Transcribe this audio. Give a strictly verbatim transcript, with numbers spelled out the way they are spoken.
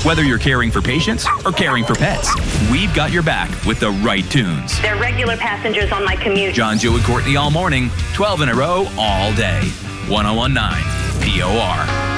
Whether you're caring for patients or caring for pets, we've got your back with the right tunes. They're regular passengers on my commute. John, Joe, and Courtney all morning, twelve in a row, all day. one oh one point nine P O R.